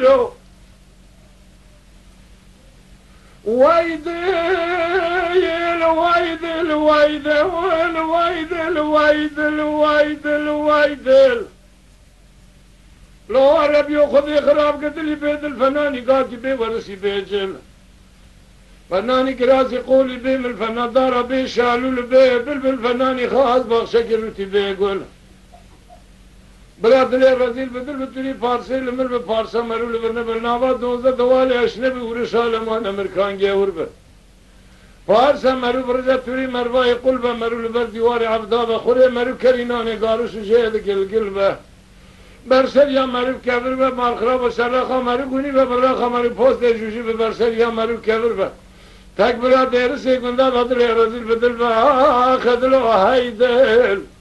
دلو ويدل ويدل ويدل ويدل ويدل ويدل ويدل لو عرب ياخذ خراب قتلي بيد الفنان قاتي بي ورسي بيجل فناني كراسي قولي بي من الفنان دار بي شالول بي بالفنان خاص بخشكر بي يقول بلا دلي رزيل بدل بتري فارسي لمر بفارسا مرول برنا برناوا دوزة دوالي اشنبي ورشالة مان امريكان جاور بر فارسا مرو برجا تري مرواي قلبة مرول بر ديواري عبدابة خوري مرو كريناني قاروش جهدك القلبة برسل يا مرو كبر به مالخرا و سرخا مرو گونی به برخا مرو پوست جوجی به برسل یا مرو كبر به تک برا دیر سیگنده بدل رزیل بدل به خدل و هیدل